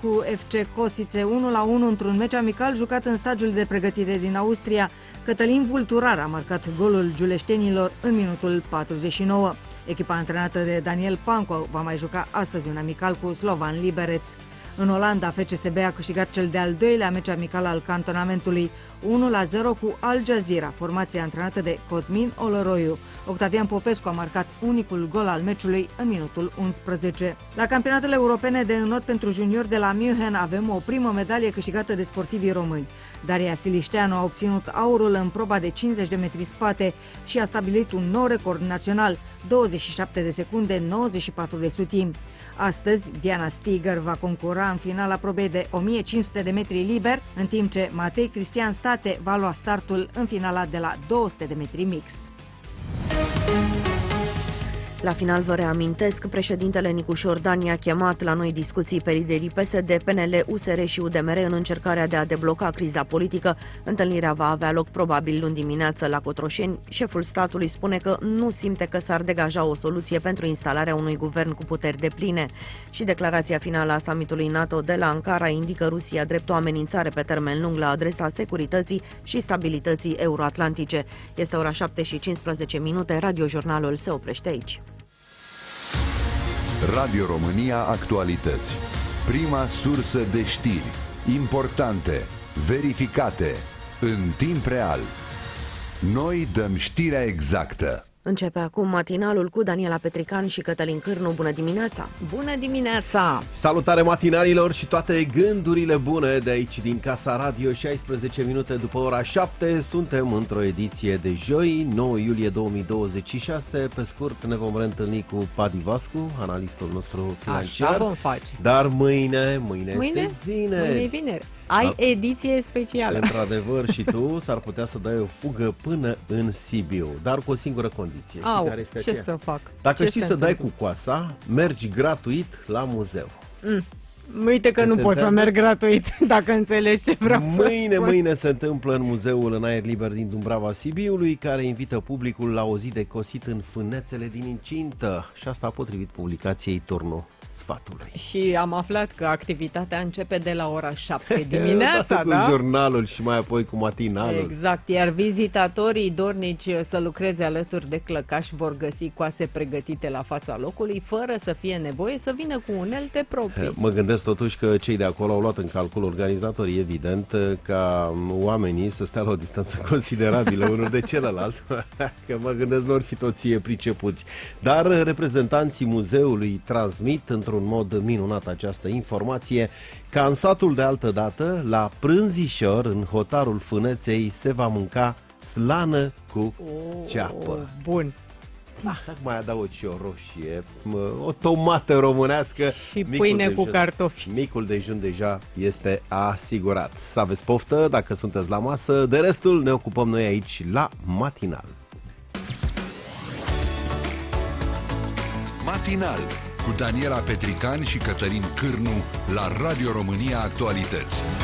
cu FC Kosice 1-1 într-un meci amical jucat în stagiul de pregătire din Austria. Cătălin Vulturar a marcat golul giuleștenilor în minutul 49. Echipa antrenată de Daniel Panco va mai juca astăzi un amical cu Slovan Liberec. În Olanda, FCSB a câștigat cel de-al doilea meci amical al cantonamentului 1-0 cu Al Jazeera, formația antrenată de Cosmin Oloroiu. Octavian Popescu a marcat unicul gol al meciului în minutul 11. La campionatele europene de înot pentru juniori de la München avem o primă medalie câștigată de sportivii români. Daria Silișteanu a obținut aurul în proba de 50 de metri spate și a stabilit un nou record național, 27 de secunde, 94 de sutimi. Astăzi, Diana Stiger va concura în finala probei de 1500 de metri liber, în timp ce Matei Cristian State va lua startul în finala de la 200 de metri mixt. La final vă reamintesc, președintele Nicu Șordan i-a chemat la noi discuții pe liderii PSD, PNL, USR și UDMR în încercarea de a debloca criza politică. Întâlnirea va avea loc probabil luni dimineață la Cotroșeni. Șeful statului spune că nu simte că s-ar degaja o soluție pentru instalarea unui guvern cu puteri depline. Și declarația finală a summitului NATO de la Ankara indică Rusia drept o amenințare pe termen lung la adresa securității și stabilității euroatlantice. Este ora 7:15, radiojurnalul se oprește aici. Radio România Actualități. Prima sursă de știri importante, verificate, în timp real. Noi dăm știrea exactă. Începe acum matinalul cu Daniela Petrican și Cătălin Cârnu. Bună dimineața! Bună dimineața! Salutare matinalilor și toate gândurile bune de aici din Casa Radio. 16 minute după ora 7, suntem într-o ediție de joi, 9 iulie 2026. Pe scurt ne vom reîntâlni cu Padi Vascu, analistul nostru financiar. Așa vom face. Dar mâine este vineri. Mâine e vineri. Ai ediție specială. Într-adevăr, și tu s-ar putea să dai o fugă până în Sibiu, dar cu o singură condiție. Au, care este ce aceea? să fac? Dacă ce știi să dai cu coasa, mergi gratuit la muzeu. Uite că nu pot să merg gratuit, dacă înțelegi ce vreau să spun. Mâine se întâmplă în muzeul în aer liber din Dumbrava Sibiului, care invită publicul la o zi de cosit în fânețele din incintă. Și asta potrivit publicației Turnul Sfatului. Și am aflat că activitatea începe de la ora 7 dimineața, cu da? jurnalul și mai apoi cu matinalul. Exact, iar vizitatorii dornici să lucreze alături de clăcași vor găsi coase pregătite la fața locului, fără să fie nevoie să vină cu unelte proprii. Mă gândesc totuși că cei de acolo au luat în calcul, organizatorii, evident, ca oamenii să stea la o distanță considerabilă unul de celălalt, că mă gândesc nu or fi toți pricepuți. Dar reprezentanții muzeului transmit într-un mod minunat această informație, ca în satul de altă dată, la prânzișor, în hotarul Fâneței, se va mânca slană cu ceapă. Bun. Mai adaug și o roșie, o tomată românească și pâine cu cartofi. Micul dejun deja este asigurat. Să aveți poftă dacă sunteți la masă, de restul ne ocupăm noi aici la matinal. Matinal cu Daniela Petrican și Cătălin Cârnu la Radio România Actualități.